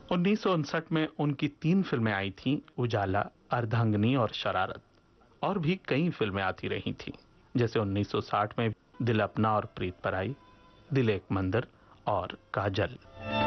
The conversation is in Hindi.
1959 में उनकी 3 फिल्में आई थीं, उजाला, अर्धांगिनी और शरारत। और भी कई फिल्में आती रही थीं, जैसे 1960 में दिल अपना और प्रीत पराई, दिल एक मंदिर और काजल।